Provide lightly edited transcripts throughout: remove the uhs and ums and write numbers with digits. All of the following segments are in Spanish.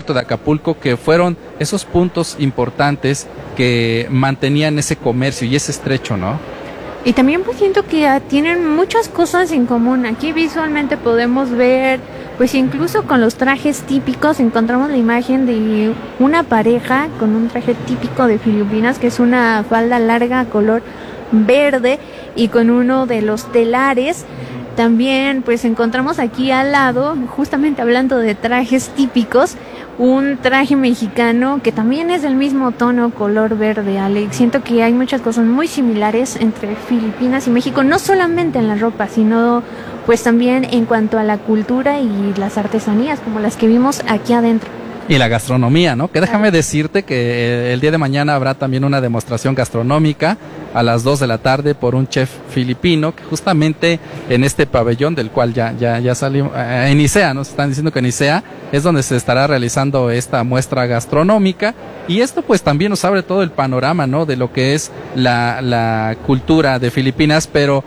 puerto de Acapulco, que fueron esos puntos importantes que mantenían ese comercio y ese estrecho, ¿no? Y también pues siento que tienen muchas cosas en común. Aquí visualmente podemos ver, pues incluso con los trajes típicos, encontramos la imagen de una pareja con un traje típico de Filipinas, que es una falda larga color verde y con uno de los telares. También pues encontramos aquí al lado, justamente hablando de trajes típicos, un traje mexicano que también es del mismo tono color verde, Alex. Siento que hay muchas cosas muy similares entre Filipinas y México, no solamente en la ropa, sino pues también en cuanto a la cultura y las artesanías, como las que vimos aquí adentro. Y la gastronomía, ¿no? Que déjame decirte que el día de mañana habrá también una demostración gastronómica a las 2 de la tarde por un chef filipino, que justamente en este pabellón del cual ya salimos, en ISEA, nos están diciendo que en ISEA es donde se estará realizando esta muestra gastronómica, y esto pues también nos abre todo el panorama, ¿no? De lo que es la cultura de Filipinas, pero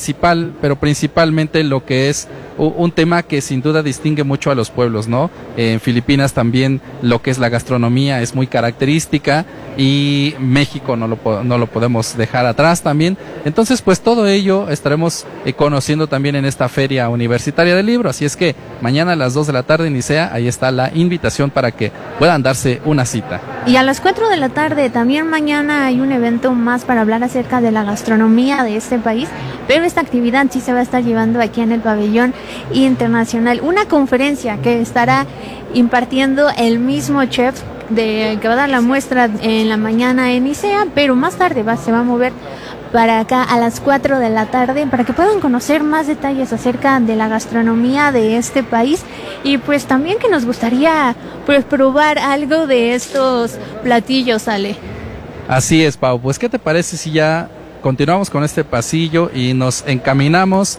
principalmente lo que es un tema que sin duda distingue mucho a los pueblos, ¿no? En Filipinas también lo que es la gastronomía es muy característica, y México no lo podemos dejar atrás también. Entonces pues todo ello estaremos conociendo también en esta Feria Universitaria del Libro, así es que mañana a las 2 de la tarde en ISEA, ahí está la invitación para que puedan darse una cita. Y a las 4 de la tarde también mañana hay un evento más para hablar acerca de la gastronomía de este país, pero esta actividad sí se va a estar llevando aquí en el pabellón internacional, una conferencia que estará impartiendo el mismo chef que va a dar la muestra en la mañana en ISEA, pero más tarde se va a mover para acá a las 4 de la tarde para que puedan conocer más detalles acerca de la gastronomía de este país, y pues también que nos gustaría pues probar algo de estos platillos, Ale. Así es, Pau, pues ¿qué te parece si ya continuamos con este pasillo y nos encaminamos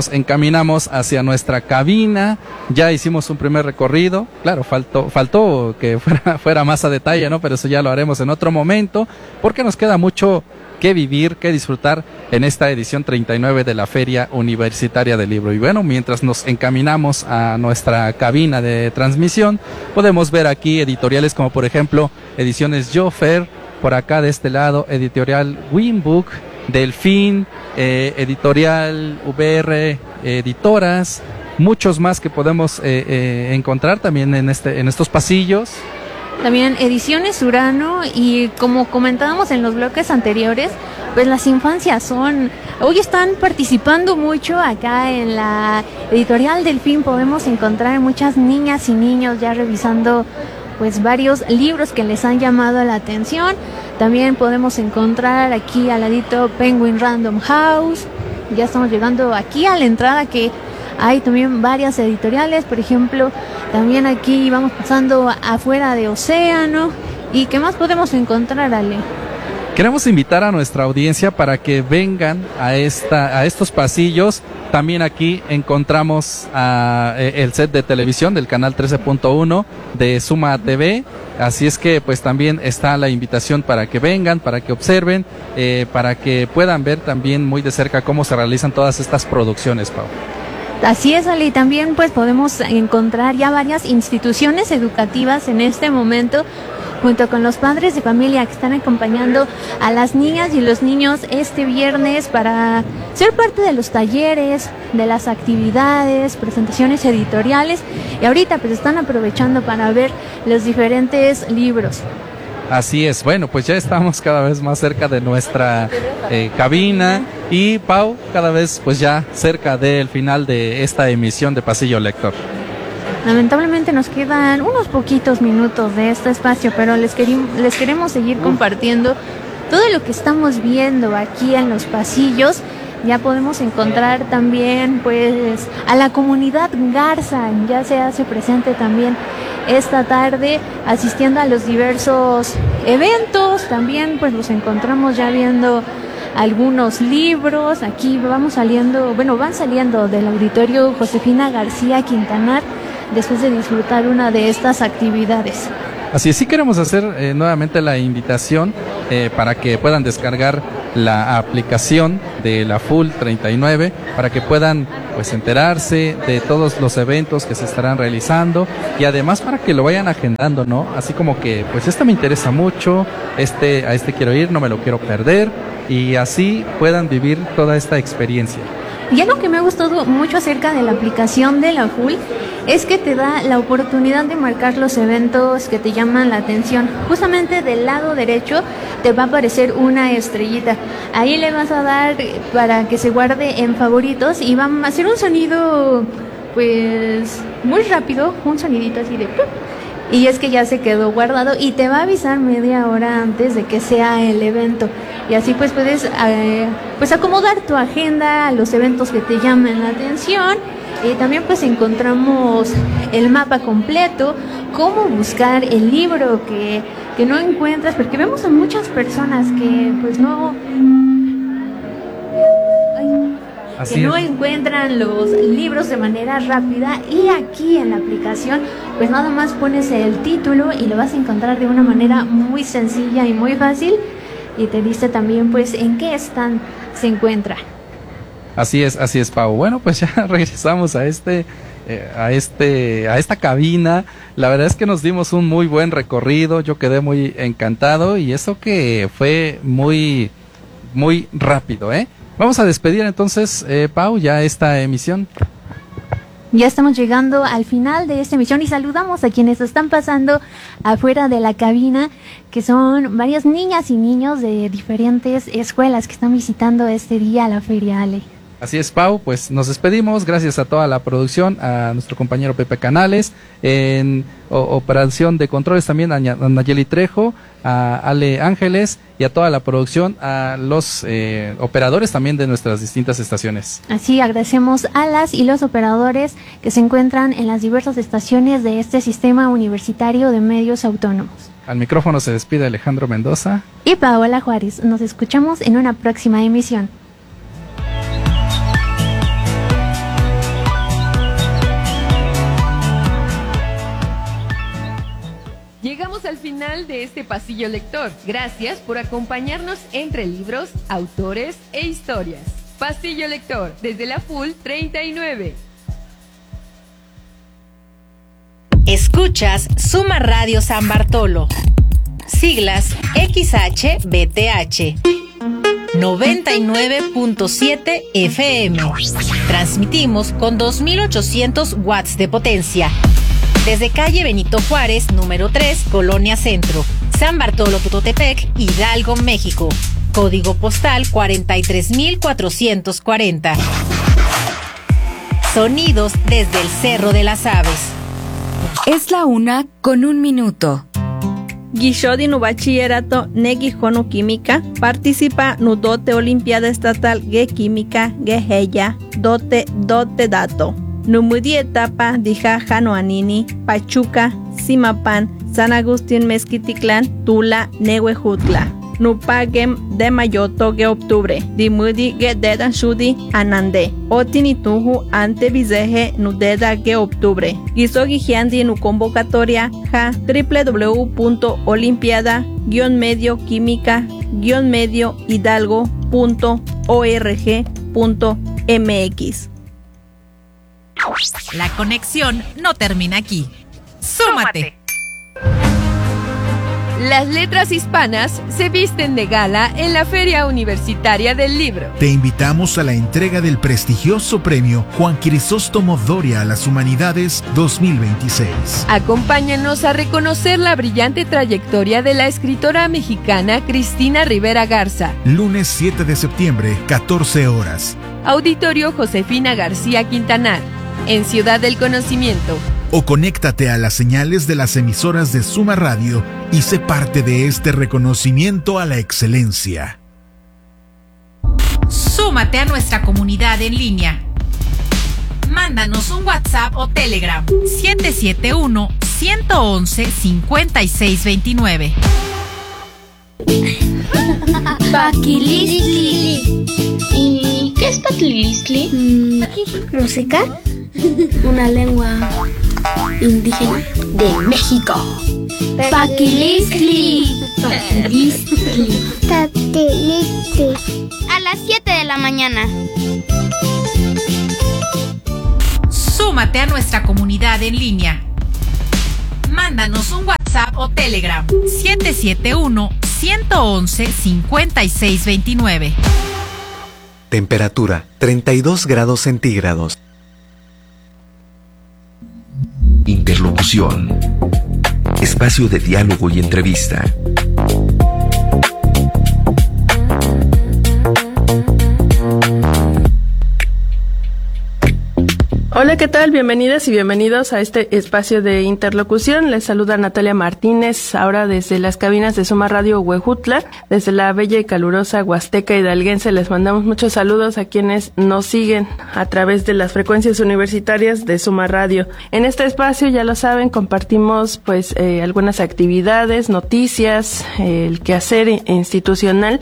hacia nuestra cabina? Ya hicimos un primer recorrido, claro, faltó que fuera más a detalle, ¿no? Pero eso ya lo haremos en otro momento, porque nos queda mucho que vivir, que disfrutar en esta edición 39 de la Feria Universitaria del Libro. Y bueno, mientras nos encaminamos a nuestra cabina de transmisión, podemos ver aquí editoriales como por ejemplo Ediciones Jofer, por acá de este lado Editorial Winbook, Delfín, Editorial VR Editoras, muchos más que podemos encontrar también en estos pasillos. También Ediciones Urano, y como comentábamos en los bloques anteriores, pues las infancias hoy están participando mucho. Acá en la Editorial Delfín podemos encontrar muchas niñas y niños ya revisando pues varios libros que les han llamado la atención. También podemos encontrar aquí al ladito Penguin Random House. Ya estamos llegando aquí a la entrada, que hay también varias editoriales, por ejemplo, también aquí vamos pasando afuera de Océano. ¿Y qué más podemos encontrar, Ale? Queremos invitar a nuestra audiencia para que vengan a estos pasillos. También aquí encontramos el set de televisión del canal 13.1 de Suma TV. Así es que pues también está la invitación para que vengan, para que observen, para que puedan ver también muy de cerca cómo se realizan todas estas producciones, Pau. Así es, Ale, y también pues podemos encontrar ya varias instituciones educativas en este momento, junto con los padres de familia que están acompañando a las niñas y los niños este viernes para ser parte de los talleres, de las actividades, presentaciones editoriales, y ahorita pues están aprovechando para ver los diferentes libros. Así es, bueno, pues ya estamos cada vez más cerca de nuestra cabina, y Pau, cada vez pues ya cerca del final de esta emisión de Pasillo Lector. Lamentablemente nos quedan unos poquitos minutos de este espacio, pero les queremos seguir compartiendo todo lo que estamos viendo aquí en los pasillos. Ya podemos encontrar también pues a la comunidad Garza, ya se hace presente también esta tarde asistiendo a los diversos eventos. También pues los encontramos ya viendo algunos libros. Aquí van saliendo del auditorio Josefina García Quintanar después de disfrutar una de estas actividades. Así es, sí queremos hacer nuevamente la invitación para que puedan descargar la aplicación de la Full 39 para que puedan pues enterarse de todos los eventos que se estarán realizando y además para que lo vayan agendando, ¿no? Así como que pues me interesa mucho, a este quiero ir, no me lo quiero perder y así puedan vivir toda esta experiencia. Y algo que me ha gustado mucho acerca de la aplicación de la Full es que te da la oportunidad de marcar los eventos que te llaman la atención. Justamente del lado derecho te va a aparecer una estrellita. Ahí le vas a dar para que se guarde en favoritos y va a hacer un sonido pues muy rápido, un sonidito así de ¡pum! Y es que ya se quedó guardado y te va a avisar media hora antes de que sea el evento. Y así pues puedes pues acomodar tu agenda a los eventos que te llamen la atención. Y también pues encontramos el mapa completo, cómo buscar el libro que no encuentras, porque vemos a muchas personas que pues no encuentran los libros de manera rápida, y aquí en la aplicación pues nada más pones el título y lo vas a encontrar de una manera muy sencilla y muy fácil, y te dice también pues en qué stand se encuentra. Así es, Pau. Bueno, pues ya regresamos a esta cabina. La verdad es que nos dimos un muy buen recorrido. Yo quedé muy encantado y eso que fue muy, muy rápido, ¿eh? Vamos a despedir entonces, Pau, ya esta emisión. Ya estamos llegando al final de esta emisión y saludamos a quienes están pasando afuera de la cabina, que son varias niñas y niños de diferentes escuelas que están visitando este día la Feria Ale. Así es, Pau, pues nos despedimos, gracias a toda la producción, a nuestro compañero Pepe Canales, en operación de controles también a Nayeli Trejo, a Ale Ángeles y a toda la producción, a los operadores también de nuestras distintas estaciones. Así, agradecemos a las y los operadores que se encuentran en las diversas estaciones de este sistema universitario de medios autónomos. Al micrófono se despide Alejandro Mendoza y Paola Juárez. Nos escuchamos en una próxima emisión. Llegamos al final de este pasillo lector. Gracias por acompañarnos entre libros, autores e historias. Pasillo lector, desde la Full 39. Escuchas Suma Radio San Bartolo. Siglas XHBTH. 99.7 FM. Transmitimos con 2800 watts de potencia. Desde calle Benito Juárez, número 3, Colonia Centro, San Bartolo Tototepec, Hidalgo, México. Código postal 43440. Sonidos desde el Cerro de las Aves. Es la 1:01. Guishodi nu bachillerato negi jonu química participa nu dote olimpiada estatal ge química ge heya dote dato. Numudi etapa dija Jano Anini, Pachuca, Simapan, San Agustín Mezquiticlán, Tula, Nehuejutla. Nupagem de Mayoto ge octubre, Dimudi ge dedan shudi anande. Otinituju ante vizeje nudeda ge octubre. Gisogi giandi nu convocatoria ja www.olimpiada-medio-hidalgo.org.mx. La conexión no termina aquí. ¡Súmate! Las letras hispanas se visten de gala en la Feria Universitaria del Libro. Te invitamos a la entrega del prestigioso premio Juan Crisóstomo Doria a las Humanidades 2026. Acompáñanos a reconocer la brillante trayectoria de la escritora mexicana Cristina Rivera Garza. Lunes 7 de septiembre, 14 horas. Auditorio Josefina García Quintanar, en Ciudad del Conocimiento. O conéctate a las señales de las emisoras de Suma Radio y sé parte de este reconocimiento a la excelencia. Súmate a nuestra comunidad en línea. Mándanos un WhatsApp o Telegram 771-111-5629. Paquilistli. ¿Y qué ¿Qué es Patlilistli? Música. Una lengua indígena de México. Paquilistli. Patlilistli. A las 7 de la mañana. Súmate a nuestra comunidad en línea. Mándanos un WhatsApp o Telegram 771-111-5629. Temperatura 32 grados centígrados. Interlocución. Espacio de diálogo y entrevista. Hola, ¿qué tal? Bienvenidas y bienvenidos a este espacio de interlocución. Les saluda Natalia Martínez, ahora desde las cabinas de Suma Radio Huejutla, desde la bella y calurosa Huasteca Hidalguense. Les mandamos muchos saludos a quienes nos siguen a través de las frecuencias universitarias de Suma Radio. En este espacio, ya lo saben, compartimos algunas actividades, noticias, el quehacer institucional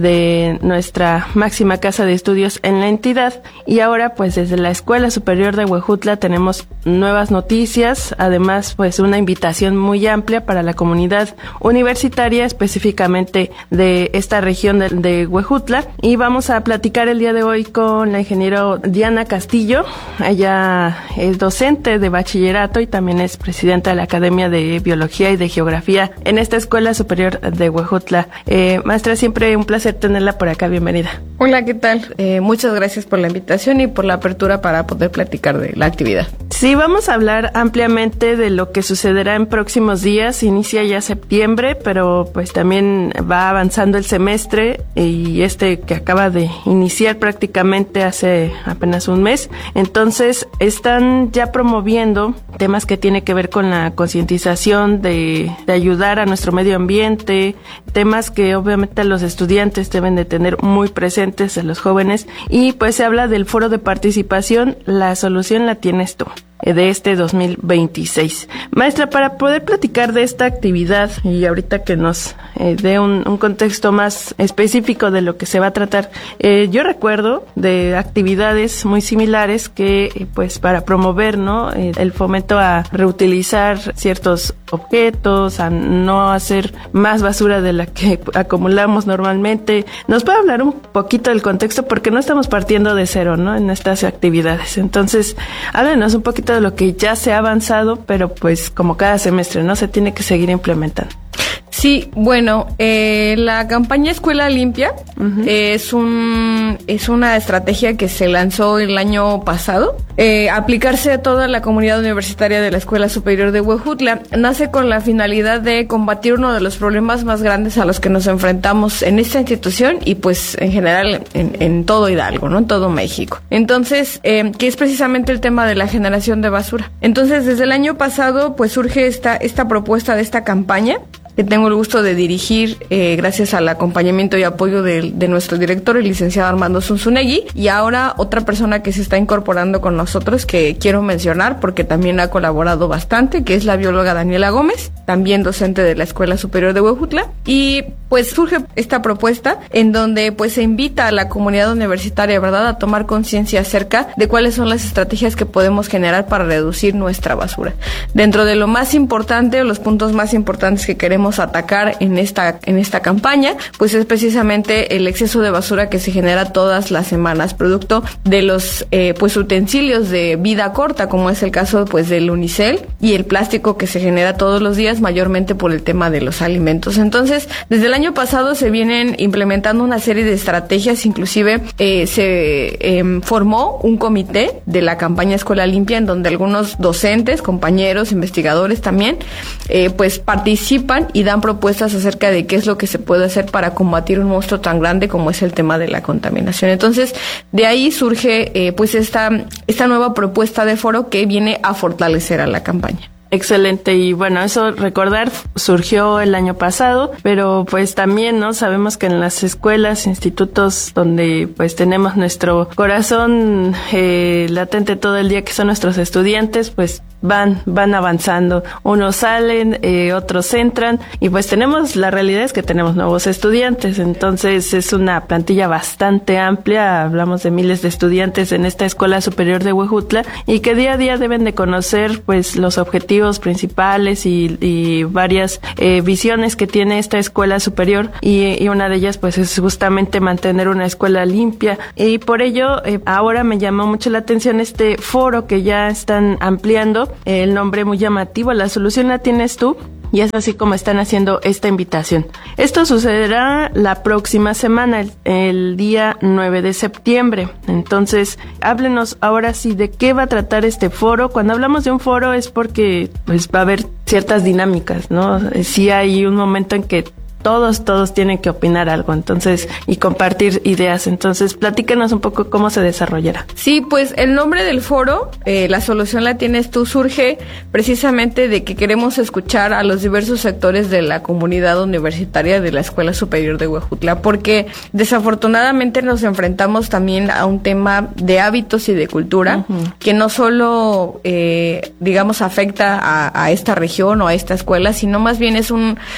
de nuestra máxima casa de estudios en la entidad. Y ahora, pues desde la Escuela Superior de Huejutla tenemos nuevas noticias, además una invitación muy amplia para la comunidad universitaria, específicamente de esta región de Huejutla, y vamos a platicar el día de hoy con la ingeniera Diana Castillo. Ella es docente de bachillerato y también es presidenta de la Academia de Biología y de Geografía en esta Escuela Superior de Huejutla. Maestra, siempre un placer tenerla por acá, bienvenida. Hola, ¿qué tal? Muchas gracias por la invitación y por la apertura para poder platicar de la actividad. Sí, vamos a hablar ampliamente de lo que sucederá en próximos días. Inicia ya septiembre, pero pues también va avanzando el semestre y que acaba de iniciar prácticamente hace apenas un mes. Entonces están ya promoviendo temas que tienen que ver con la concientización de ayudar a nuestro medio ambiente, temas que obviamente los estudiantes deben de tener muy presentes, a los jóvenes, y pues se habla del foro de participación, la solución la tienes tú, de este 2026. Maestra, para poder platicar de esta actividad y ahorita que nos dé un contexto más específico de lo que se va a tratar, yo recuerdo de actividades muy similares que para promover, ¿no?, el fomento a reutilizar ciertos objetos, a no hacer más basura de la que acumulamos normalmente. ¿Nos puede hablar un poquito del contexto? Porque no estamos partiendo de cero, ¿no?, en estas actividades. Entonces, háblenos un poquito de lo que ya se ha avanzado, pero como cada semestre, ¿no?, se tiene que seguir implementando. Sí, bueno, la campaña Escuela Limpia es una estrategia que se lanzó el año pasado, aplicarse a toda la comunidad universitaria de la Escuela Superior de Huejutla. Nace con la finalidad de combatir uno de los problemas más grandes a los que nos enfrentamos en esta institución y pues en general en todo Hidalgo, ¿no?, en todo México. Entonces, que es precisamente el tema de la generación de basura. Entonces, desde el año pasado pues surge esta propuesta de esta campaña, que tengo el gusto de dirigir gracias al acompañamiento y apoyo de nuestro director, el licenciado Armando Zunzunegui, y ahora otra persona que se está incorporando con nosotros que quiero mencionar porque también ha colaborado bastante, que es la bióloga Daniela Gómez, también docente de la Escuela Superior de Huejutla. Y pues surge esta propuesta en donde pues se invita a la comunidad universitaria, ¿verdad?, a tomar conciencia acerca de cuáles son las estrategias que podemos generar para reducir nuestra basura. Dentro de lo más importante o los puntos más importantes que queremos atacar en esta campaña, pues es precisamente el exceso de basura que se genera todas las semanas, producto de los utensilios de vida corta, como es el caso pues del unicel y el plástico que se genera todos los días, mayormente por el tema de los alimentos. Entonces, desde el año pasado se vienen implementando una serie de estrategias, inclusive se formó un comité de la campaña Escuela Limpia en donde algunos docentes, compañeros, investigadores también pues participan y dan propuestas acerca de qué es lo que se puede hacer para combatir un monstruo tan grande como es el tema de la contaminación. Entonces, de ahí surge esta nueva propuesta de foro que viene a fortalecer a la campaña. Excelente, y bueno, eso recordar surgió el año pasado, pero pues también, ¿no? Sabemos que en las escuelas, institutos donde pues tenemos nuestro corazón latente todo el día, que son nuestros estudiantes, pues van avanzando, unos salen, otros entran, y pues la realidad es que tenemos nuevos estudiantes, entonces es una plantilla bastante amplia, hablamos de miles de estudiantes en esta Escuela Superior de Huejutla, y que día a día deben de conocer pues los objetivos principales y varias visiones que tiene esta escuela superior, y una de ellas pues es justamente mantener una escuela limpia, y por ello ahora me llamó mucho la atención este foro que ya están ampliando, el nombre muy llamativo, La Solución la Tienes Tú. Y es así como están haciendo esta invitación. Esto sucederá la próxima semana, el día 9 de septiembre. Entonces, háblenos ahora sí de qué va a tratar este foro. Cuando hablamos de un foro es porque pues va a haber ciertas dinámicas, ¿no? Sí hay un momento en que todos tienen que opinar algo, entonces, y compartir ideas. Entonces, platícanos un poco cómo se desarrollará. Sí, pues el nombre del foro, La Solución la Tienes Tú, surge precisamente de que queremos escuchar a los diversos sectores de la comunidad universitaria de la Escuela Superior de Huejutla, porque desafortunadamente nos enfrentamos también a un tema de hábitos y de cultura, que no solo, digamos, afecta a esta región o a esta escuela, sino más bien es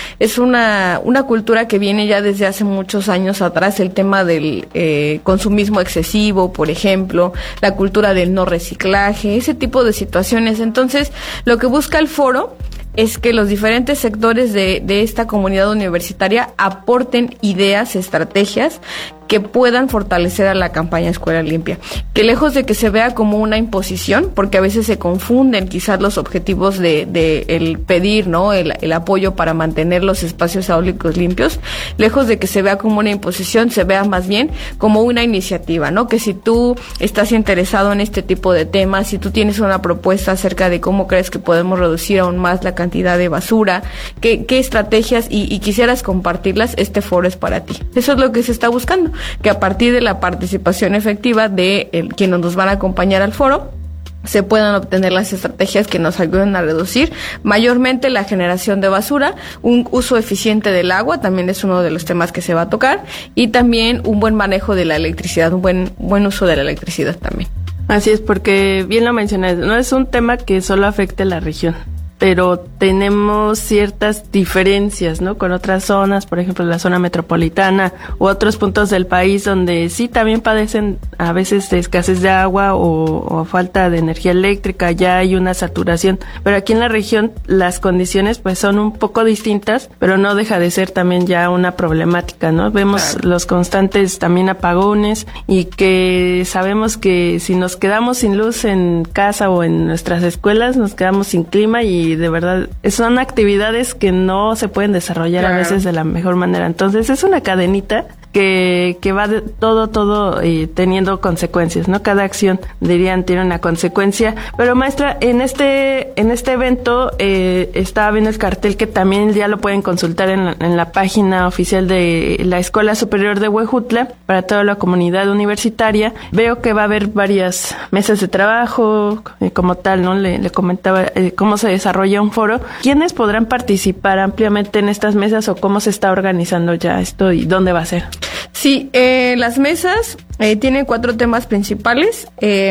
una cultura que viene ya desde hace muchos años atrás, el tema del consumismo excesivo, por ejemplo, la cultura del no reciclaje, ese tipo de situaciones. Entonces, lo que busca el foro es que los diferentes sectores de esta comunidad universitaria aporten ideas, estrategias que puedan fortalecer a la campaña Escuela Limpia, que lejos de que se vea como una imposición, porque a veces se confunden quizás los objetivos de el pedir, ¿no? El apoyo para mantener los espacios áulicos limpios, lejos de que se vea como una imposición, se vea más bien como una iniciativa, ¿no? Que si tú estás interesado en este tipo de temas, si tú tienes una propuesta acerca de cómo crees que podemos reducir aún más la cantidad de basura, qué estrategias y quisieras compartirlas, este foro es para ti. Eso es lo que se está buscando, que a partir de la participación efectiva de quienes nos van a acompañar al foro, se puedan obtener las estrategias que nos ayuden a reducir mayormente la generación de basura, un uso eficiente del agua, también es uno de los temas que se va a tocar, y también un buen manejo de la electricidad, un buen uso de la electricidad también. Así es, porque bien lo mencionas, no es un tema que solo afecte a la región, pero tenemos ciertas diferencias, ¿no? Con otras zonas, por ejemplo, la zona metropolitana u otros puntos del país donde sí también padecen a veces de escasez de agua o falta de energía eléctrica, ya hay una saturación, pero aquí en la región las condiciones pues son un poco distintas, pero no deja de ser también ya una problemática, ¿no? Vemos los constantes también apagones, y que sabemos que si nos quedamos sin luz en casa o en nuestras escuelas, nos quedamos sin clima, y de verdad son actividades que no se pueden desarrollar a veces de la mejor manera. Entonces es una cadenita que va de todo teniendo consecuencias, ¿no? Cada acción, dirían, tiene una consecuencia. Pero maestra, en este evento estaba viendo el cartel, que también ya lo pueden consultar en la página oficial de la Escuela Superior de Huejutla para toda la comunidad universitaria. Veo que va a haber varias mesas de trabajo, como tal, ¿no? Le comentaba cómo se desarrolla un foro. ¿Quiénes podrán participar ampliamente en estas mesas, o cómo se está organizando ya esto y dónde va a ser? Sí, las mesas tienen 4 temas principales.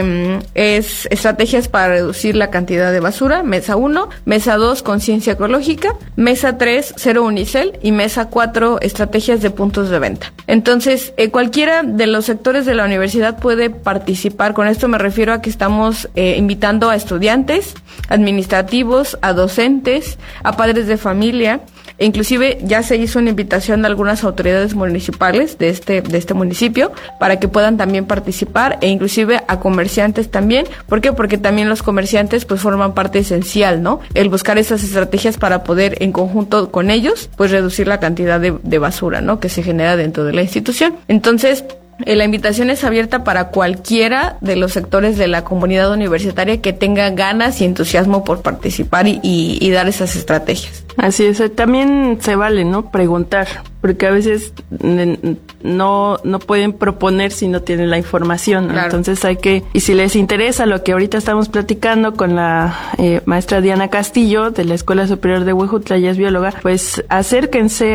Es estrategias para reducir la cantidad de basura, mesa 1, mesa 2, conciencia ecológica, mesa 3, cero unicel, y mesa 4, estrategias de puntos de venta. Entonces, cualquiera de los sectores de la universidad puede participar. Con esto me refiero a que estamos invitando a estudiantes, administrativos, a docentes, a padres de familia. E inclusive ya se hizo una invitación a algunas autoridades municipales de este municipio para que puedan también participar, e inclusive a comerciantes también. ¿Por qué? Porque también los comerciantes pues forman parte esencial, ¿no? El buscar esas estrategias para poder en conjunto con ellos pues reducir la cantidad de basura, ¿no? Que se genera dentro de la institución. Entonces, la invitación es abierta para cualquiera de los sectores de la comunidad universitaria que tenga ganas y entusiasmo por participar y dar esas estrategias. Así es, también se vale, ¿no? Preguntar, porque a veces no pueden proponer si no tienen la información, ¿no? Claro. Entonces y si les interesa lo que ahorita estamos platicando con la maestra Diana Castillo de la Escuela Superior de Huejutla, ella es bióloga, pues acérquense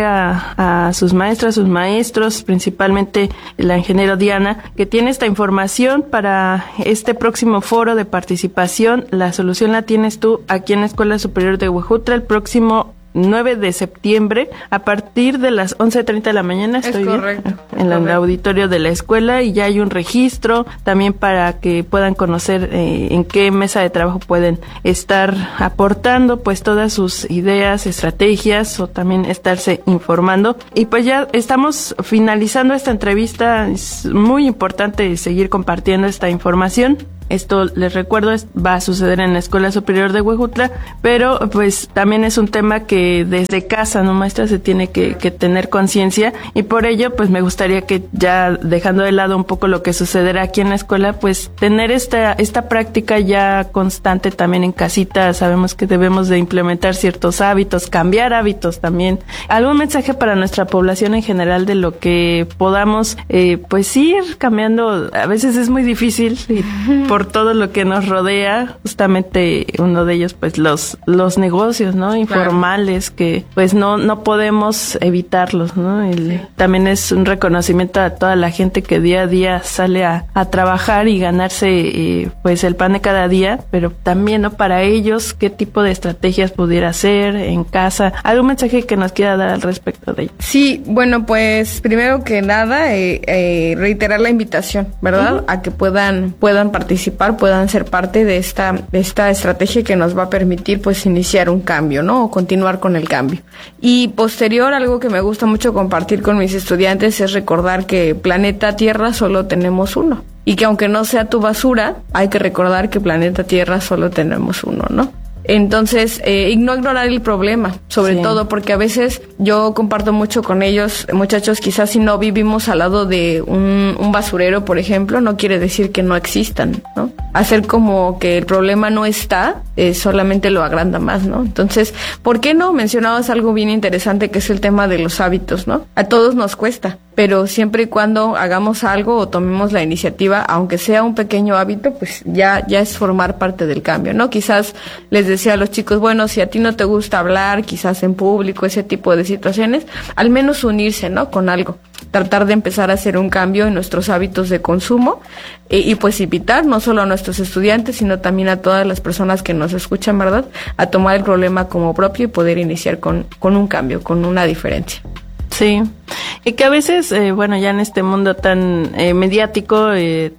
a sus maestras, sus maestros, principalmente la ingeniera Diana, que tiene esta información para este próximo foro de participación. La solución la tienes tú aquí en la Escuela Superior de Huejutla el próximo 9 de septiembre a partir de las 11:30 de la mañana. Estoy correcto, bien, en el auditorio de la escuela, y ya hay un registro también para que puedan conocer en qué mesa de trabajo pueden estar aportando pues todas sus ideas, estrategias, o también estarse informando. Y pues ya estamos finalizando esta entrevista. Es muy importante seguir compartiendo esta información. Esto, les recuerdo, va a suceder en la Escuela Superior de Huejutla, pero pues también es un tema que desde casa, ¿no, maestra? Se tiene que tener conciencia, y por ello pues me gustaría que, ya dejando de lado un poco lo que sucederá aquí en la escuela, pues tener esta práctica ya constante también en casita. Sabemos que debemos de implementar ciertos hábitos, cambiar hábitos también. ¿Algún mensaje para nuestra población en general de lo que podamos pues ir cambiando? A veces es muy difícil por todo lo que nos rodea, justamente uno de ellos pues los negocios, ¿no? Informales, que pues no podemos evitarlos, ¿no? También es un reconocimiento a toda la gente que día a día sale a trabajar y ganarse pues el pan de cada día, pero también, ¿no? Para ellos, ¿qué tipo de estrategias pudiera hacer en casa? ¿Algún mensaje que nos quiera dar al respecto de ello? Sí, bueno, pues primero que nada reiterar la invitación, ¿verdad? A que puedan participar, puedan ser parte de esta estrategia que nos va a permitir pues iniciar un cambio, ¿no? O continuar con el cambio. Y posterior, algo que me gusta mucho compartir con mis estudiantes es recordar que planeta Tierra solo tenemos uno, y que aunque no sea tu basura, hay que recordar que planeta Tierra solo tenemos uno, ¿no? Entonces, no ignorar el problema, sobre todo porque a veces yo comparto mucho con ellos, muchachos, quizás si no vivimos al lado de un basurero, por ejemplo, no quiere decir que no existan, ¿no? Hacer como que el problema no está, solamente lo agranda más, ¿no? Entonces, ¿por qué no? Mencionabas algo bien interesante, que es el tema de los hábitos, ¿no? A todos nos cuesta, pero siempre y cuando hagamos algo o tomemos la iniciativa, aunque sea un pequeño hábito, pues ya es formar parte del cambio, ¿no? Quizás les decía a los chicos, bueno, si a ti no te gusta hablar, quizás en público, ese tipo de situaciones, al menos unirse, ¿no? Con algo. Tratar de empezar a hacer un cambio en nuestros hábitos de consumo y pues invitar no solo a nuestros estudiantes, sino también a todas las personas que nos escuchan, ¿verdad?, a tomar el problema como propio y poder iniciar con un cambio, con una diferencia. Sí, y que a veces, bueno, ya en este mundo tan mediático,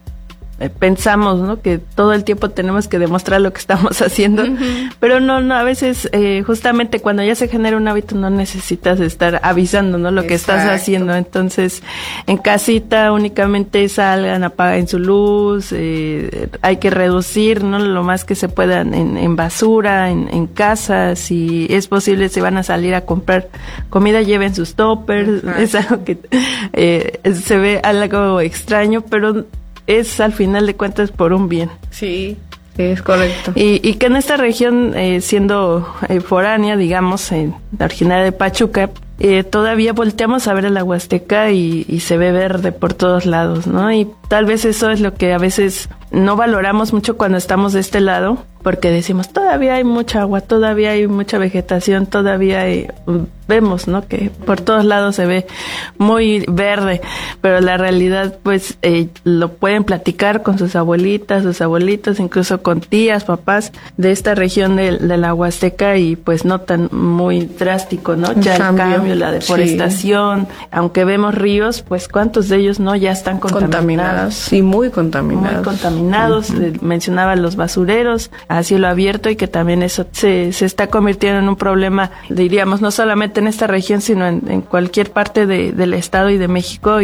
pensamos, ¿no?, que todo el tiempo tenemos que demostrar lo que estamos haciendo, pero no, a veces justamente cuando ya se genera un hábito no necesitas estar avisando, ¿no?, lo que estás haciendo. Entonces, en casita únicamente salgan, apaguen su luz, hay que reducir, ¿no?, lo más que se pueda en basura, en casa. Si es posible, si van a salir a comprar comida, lleven sus toppers. Es algo que se ve algo extraño, pero es al final de cuentas por un bien. Sí, es correcto. Y que en esta región, siendo foránea, digamos, originaria de Pachuca, todavía volteamos a ver a la Huasteca y se ve verde por todos lados, ¿no? Y tal vez eso es lo que a veces no valoramos mucho cuando estamos de este lado, porque decimos, todavía hay mucha agua, todavía hay mucha vegetación, todavía vemos, ¿no?, que por todos lados se ve muy verde, pero la realidad, pues, lo pueden platicar con sus abuelitas, sus abuelitos, incluso con tías, papás de esta región de la Huasteca, y pues notan muy drástico, ¿no? Ya el cambio, la deforestación, aunque vemos ríos, pues cuántos de ellos no ya están contaminados. Sí, muy contaminados. Muy contaminados. Mencionaba los basureros a cielo abierto, y que también eso se está convirtiendo en un problema, diríamos, no solamente en esta región, sino en cualquier parte del estado y de México, y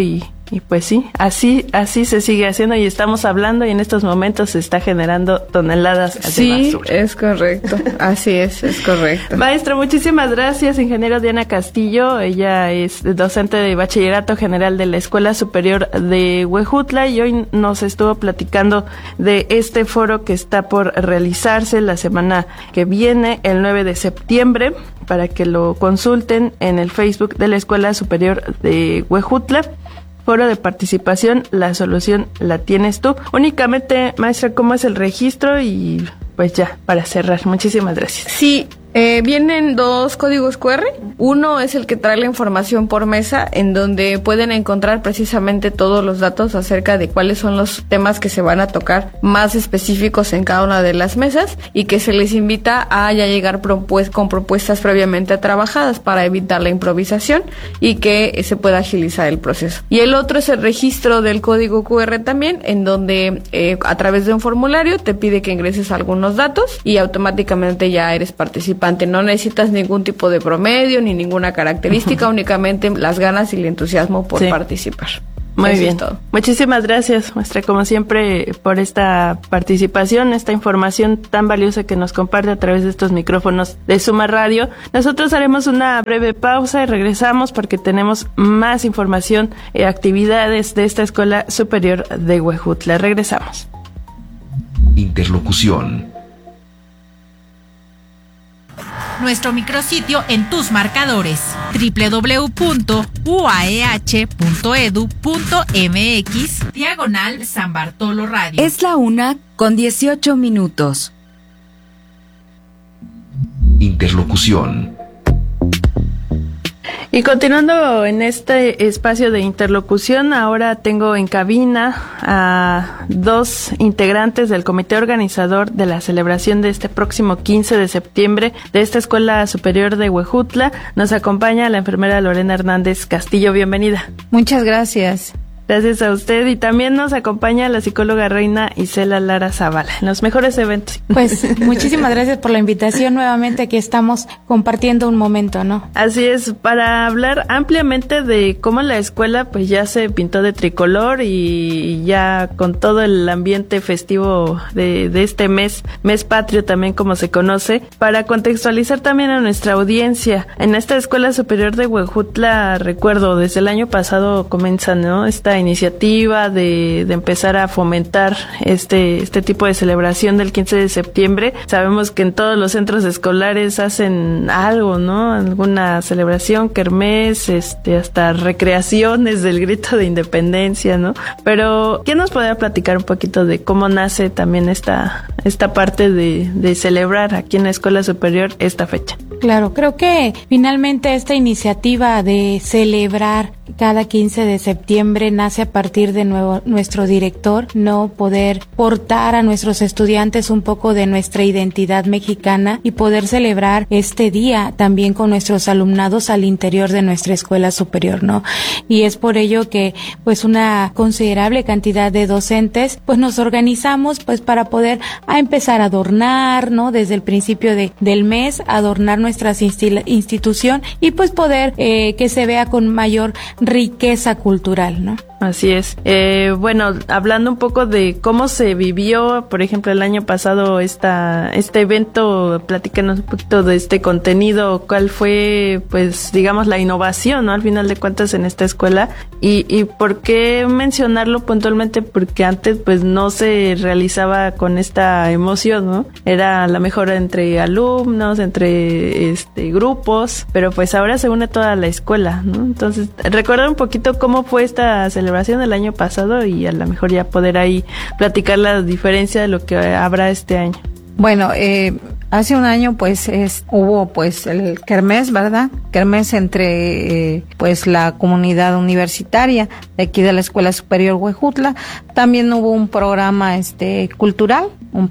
Y pues sí, así se sigue haciendo y estamos hablando y en estos momentos se está generando toneladas de basura. Sí, es correcto, así es correcto. Maestra, muchísimas gracias, ingeniero Diana Castillo, ella es docente de Bachillerato General de la Escuela Superior de Huejutla y hoy nos estuvo platicando de este foro que está por realizarse la semana que viene, el 9 de septiembre, para que lo consulten en el Facebook de la Escuela Superior de Huejutla. Foro de participación, la solución la tienes tú. Únicamente, maestra, ¿cómo es el registro? Y pues ya, para cerrar, muchísimas gracias. Sí, vienen 2 códigos QR. Uno es el que trae la información por mesa, en donde pueden encontrar precisamente todos los datos acerca de cuáles son los temas que se van a tocar más específicos en cada una de las mesas y que se les invita a ya llegar con propuestas previamente trabajadas para evitar la improvisación y que se pueda agilizar el proceso. Y el otro es el registro del código QR también, en donde a través de un formulario te pide que ingreses algunos datos y automáticamente ya eres participante. No necesitas ningún tipo de promedio ni ninguna característica, únicamente las ganas y el entusiasmo por participar. Muy bien. Es todo. Muchísimas gracias, maestra, como siempre, por esta participación, esta información tan valiosa que nos comparte a través de estos micrófonos de Suma Radio. Nosotros haremos una breve pausa y regresamos porque tenemos más información y actividades de esta Escuela Superior de Huejutla. Regresamos. Interlocución. Nuestro micrositio en tus marcadores, www.uaeh.edu.mx/San Bartolo Radio. Es la 1:18. Interlocución. Y continuando en este espacio de interlocución, ahora tengo en cabina a 2 integrantes del comité organizador de la celebración de este próximo 15 de septiembre de esta Escuela Superior de Huejutla. Nos acompaña la enfermera Lorena Hernández Castillo. Bienvenida. Muchas gracias. Gracias a usted. Y también nos acompaña la psicóloga Reina Isela Lara Zavala, en los mejores eventos. Pues muchísimas gracias por la invitación. Nuevamente aquí estamos compartiendo un momento, ¿no? Así es, para hablar ampliamente de cómo la escuela pues ya se pintó de tricolor y ya con todo el ambiente festivo de este mes patrio también como se conoce, para contextualizar también a nuestra audiencia. En esta Escuela Superior de Huejutla, recuerdo, desde el año pasado comienza, ¿no?, esta iniciativa de empezar a fomentar este tipo de celebración del 15 de septiembre. Sabemos que en todos los centros escolares hacen algo, ¿no? Alguna celebración, kermés, hasta recreaciones del grito de independencia, ¿no? Pero, ¿quién nos podría platicar un poquito de cómo nace también esta parte de celebrar aquí en la Escuela Superior esta fecha? Claro, creo que finalmente esta iniciativa de celebrar cada 15 de septiembre nace a partir de nuestro director, no poder portar a nuestros estudiantes un poco de nuestra identidad mexicana y poder celebrar este día también con nuestros alumnados al interior de nuestra escuela superior, ¿no? Y es por ello que pues una considerable cantidad de docentes pues nos organizamos pues para poder empezar a adornar, ¿no? Desde el principio del mes, adornar nuestra institución y pues poder que se vea con mayor riqueza cultural, ¿no? Así es. Bueno, hablando un poco de cómo se vivió, por ejemplo, el año pasado este evento, platícanos un poquito de este contenido, cuál fue, pues, digamos, la innovación, ¿no? Al final de cuentas en esta escuela y por qué mencionarlo puntualmente, porque antes, pues, no se realizaba con esta emoción, ¿no? Era la mejora entre alumnos, entre grupos, pero pues ahora se une toda la escuela, ¿no? Entonces, recordar un poquito cómo fue esta celebración del año pasado y a lo mejor ya poder ahí platicar la diferencia de lo que habrá este año. Bueno, hace un año pues hubo pues el kermés, ¿verdad? Kermés entre pues la comunidad universitaria de aquí de la Escuela Superior Huejutla. También hubo un programa cultural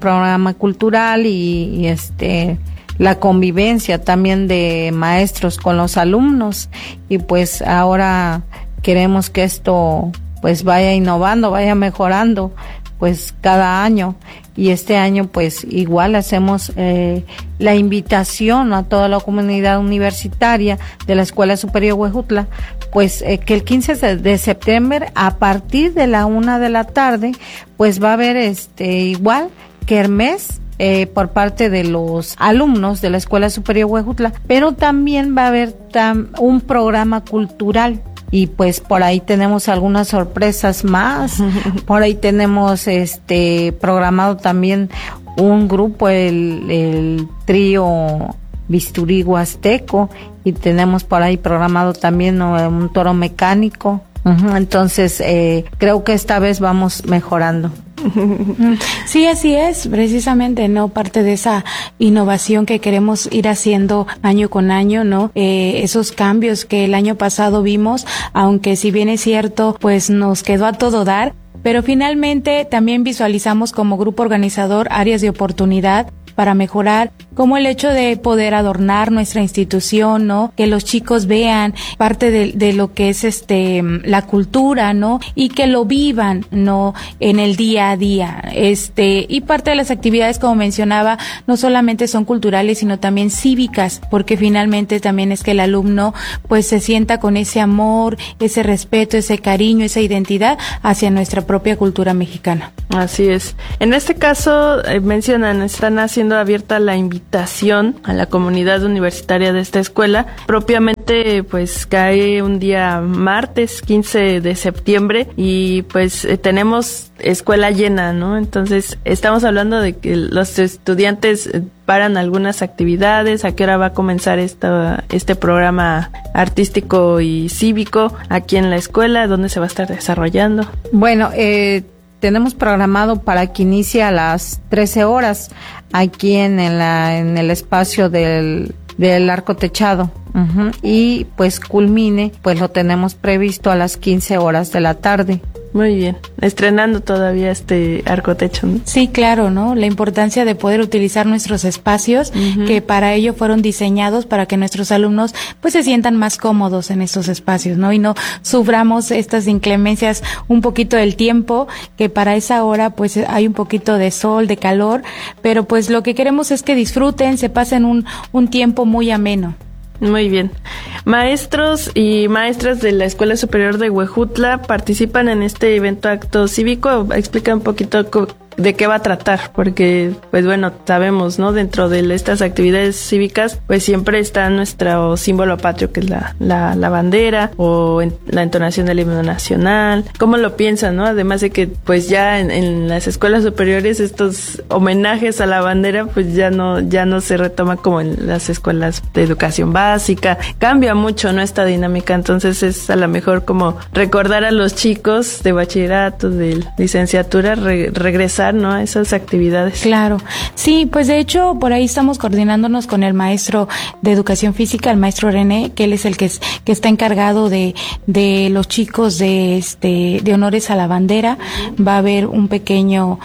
y la convivencia también de maestros con los alumnos y pues ahora queremos que esto pues vaya innovando, vaya mejorando pues cada año y este año pues igual hacemos la invitación a toda la comunidad universitaria de la Escuela Superior Huejutla, pues que el 15 de septiembre a partir de la 1 de la tarde pues va a haber igual kermés por parte de los alumnos de la Escuela Superior Huejutla, pero también va a haber un programa cultural. Y pues por ahí tenemos algunas sorpresas más. Por ahí tenemos programado también un grupo, el trío Bisturí Huasteco, y tenemos por ahí programado también un toro mecánico. Entonces creo que esta vez vamos mejorando. Sí, así es, precisamente, ¿no? Parte de esa innovación que queremos ir haciendo año con año, ¿no? Esos cambios que el año pasado vimos, aunque si bien es cierto, pues nos quedó a todo dar, pero finalmente también visualizamos como grupo organizador áreas de oportunidad para mejorar, como el hecho de poder adornar nuestra institución, ¿no? Que los chicos vean parte de lo que es la cultura, ¿no? Y que lo vivan, ¿no? En el día a día. Y parte de las actividades, como mencionaba, no solamente son culturales, sino también cívicas, porque finalmente también es que el alumno pues se sienta con ese amor, ese respeto, ese cariño, esa identidad hacia nuestra propia cultura mexicana. Así es. En este caso, mencionan, están haciendo abierta la invitación a la comunidad universitaria de esta escuela. Propiamente, pues cae un día martes 15 de septiembre y pues tenemos escuela llena, ¿no? Entonces, estamos hablando de que los estudiantes paran algunas actividades. ¿A qué hora va a comenzar este programa artístico y cívico aquí en la escuela? ¿Dónde se va a estar desarrollando? Bueno, tenemos programado para que inicie a las 13 horas aquí en el espacio del arco techado. Y pues culmine, pues lo tenemos previsto a las 15 horas de la tarde. Muy bien, estrenando todavía este arco techo, ¿no? Sí, claro, ¿no? La importancia de poder utilizar nuestros espacios, que para ello fueron diseñados para que nuestros alumnos pues se sientan más cómodos en estos espacios, ¿no? Y no suframos estas inclemencias un poquito del tiempo, que para esa hora pues hay un poquito de sol, de calor, pero pues lo que queremos es que disfruten, se pasen un tiempo muy ameno. Muy bien. Maestros y maestras de la Escuela Superior de Huejutla participan en este evento acto cívico. Explica un poquito de qué va a tratar, porque pues bueno, sabemos, ¿no? Dentro de estas actividades cívicas pues siempre está nuestro símbolo patrio, que es la bandera, o la entonación del himno nacional. ¿Cómo lo piensan, no? Además de que pues ya en las escuelas superiores estos homenajes a la bandera pues ya no se retoma como en las escuelas de educación básica. Cambia mucho, ¿no? Esta dinámica. Entonces es a lo mejor como recordar a los chicos de bachillerato, de licenciatura, regresar, ¿no? A esas actividades. Claro. Sí, pues de hecho por ahí estamos coordinándonos con el maestro de educación física, el maestro René, que él es el que está encargado de los chicos de honores a la bandera. Va a haber un pequeño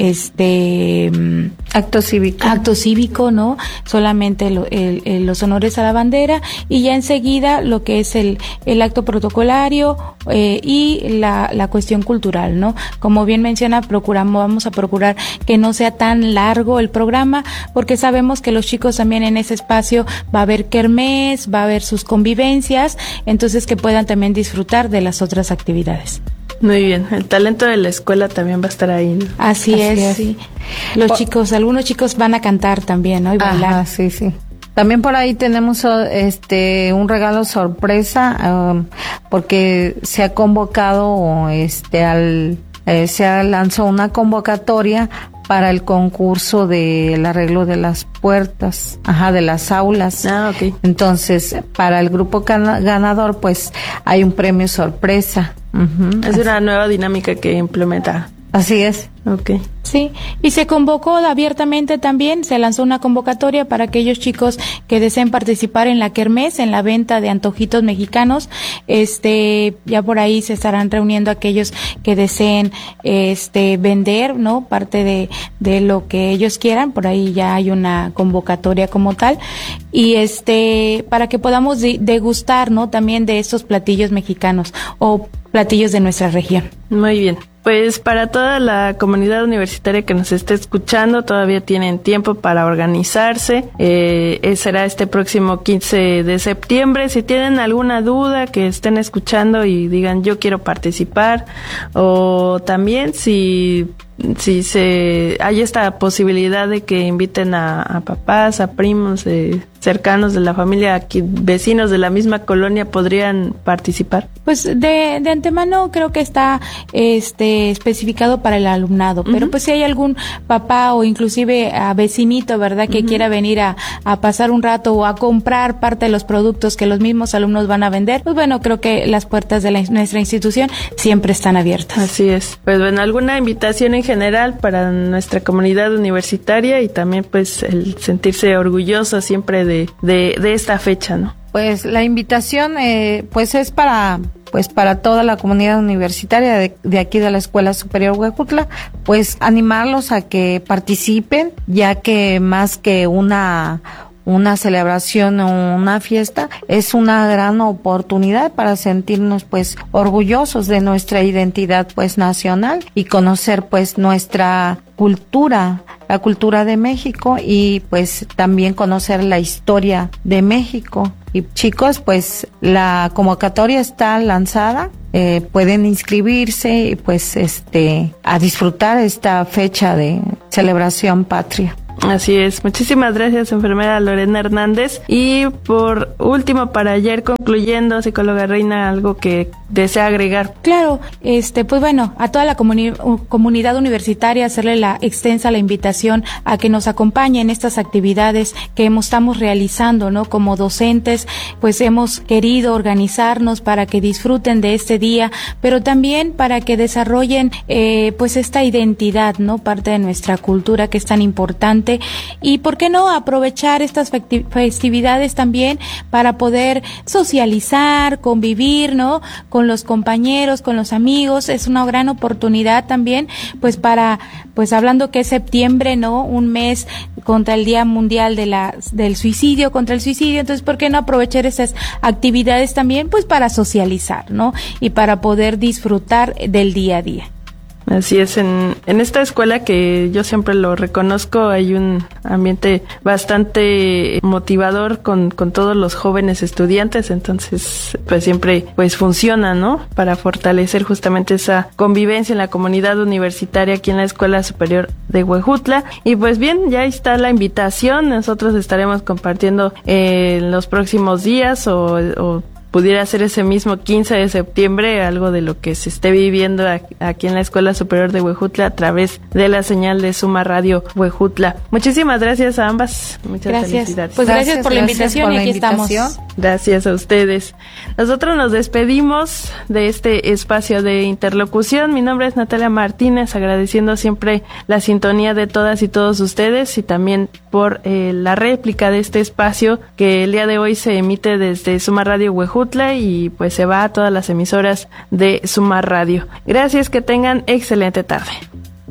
acto cívico, ¿no? Solamente los honores a la bandera, y ya enseguida lo que es el acto protocolario y la cuestión cultural, ¿no? Como bien menciona, vamos a procurar que no sea tan largo el programa, porque sabemos que los chicos también en ese espacio va a haber kermés, va a haber sus convivencias, entonces que puedan también disfrutar de las otras actividades. Muy bien, el talento de la escuela también va a estar ahí, ¿no? Así es. Sí. Algunos chicos van a cantar también, ¿no? Y bailar. Ajá, sí. También por ahí tenemos un regalo sorpresa, porque se ha convocado se lanzó una convocatoria para el concurso del arreglo de las puertas, de las aulas. Okay. Entonces, para el grupo ganador, pues hay un premio sorpresa. Es una nueva dinámica que implementa. Así es. Okay. Sí, y se convocó abiertamente también, se lanzó una convocatoria para aquellos chicos que deseen participar en la kermés, en la venta de antojitos mexicanos. Ya por ahí se estarán reuniendo aquellos que deseen vender, ¿no? Parte de lo que ellos quieran. Por ahí ya hay una convocatoria como tal, y para que podamos degustar, ¿no? También de estos platillos mexicanos o platillos de nuestra región. Muy bien. Pues para toda la comunidad universitaria que nos esté escuchando, todavía tienen tiempo para organizarse. Será este próximo 15 de septiembre. Si tienen alguna duda, que estén escuchando y digan yo quiero participar, o también si hay esta posibilidad de que inviten a papás, a primos cercanos de la familia, aquí, vecinos de la misma colonia, podrían participar. Pues de antemano creo que está especificado para el alumnado, pero pues si hay algún papá o inclusive a vecinito, ¿verdad?, que quiera venir a pasar un rato o a comprar parte de los productos que los mismos alumnos van a vender, pues bueno, creo que las puertas de nuestra institución siempre están abiertas. Así es. Pues bueno, alguna invitación en general para nuestra comunidad universitaria y también pues el sentirse orgulloso siempre de esta fecha, ¿no? Pues la invitación pues es para toda la comunidad universitaria de aquí de la Escuela Superior Huejutla, pues animarlos a que participen, ya que más que una celebración o una fiesta, es una gran oportunidad para sentirnos pues orgullosos de nuestra identidad pues nacional y conocer pues nuestra cultura, la cultura de México, y pues también conocer la historia de México. Y chicos, pues la convocatoria está lanzada, pueden inscribirse y pues a disfrutar esta fecha de celebración patria. Así es. Muchísimas gracias, enfermera Lorena Hernández. Y por último, para ir concluyendo, psicóloga Reina, algo que desea agregar. Claro, pues bueno, a toda la comunidad universitaria hacerle la invitación a que nos acompañe en estas actividades que estamos realizando, ¿no? Como docentes, pues hemos querido organizarnos para que disfruten de este día, pero también para que desarrollen pues esta identidad, ¿no? Parte de nuestra cultura que es tan importante. Y por qué no aprovechar estas festividades también para poder socializar, convivir, ¿no? Con los compañeros, con los amigos. Es una gran oportunidad también, pues hablando que es septiembre, ¿no? Un mes contra el Día Mundial del Suicidio, contra el suicidio. Entonces, ¿por qué no aprovechar esas actividades también, pues para socializar, ¿no? Y para poder disfrutar del día a día. Así es, en esta escuela, que yo siempre lo reconozco, hay un ambiente bastante motivador con todos los jóvenes estudiantes, entonces pues siempre pues funciona, ¿no? Para fortalecer justamente esa convivencia en la comunidad universitaria aquí en la Escuela Superior de Huejutla. Y pues bien, ya está la invitación, nosotros estaremos compartiendo en los próximos días o pudiera ser ese mismo 15 de septiembre, algo de lo que se esté viviendo aquí en la Escuela Superior de Huejutla a través de la señal de Suma Radio Huejutla. Muchísimas gracias a ambas. Muchas felicidades. Pues gracias por la invitación y aquí estamos. Gracias a ustedes. Nosotros nos despedimos de este espacio de interlocución. Mi nombre es Natalia Martínez, agradeciendo siempre la sintonía de todas y todos ustedes y también por la réplica de este espacio que el día de hoy se emite desde Suma Radio Huejutla y pues se va a todas las emisoras de Suma Radio. Gracias, que tengan excelente tarde.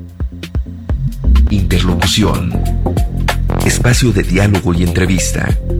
Interlocución. Espacio de diálogo y entrevista.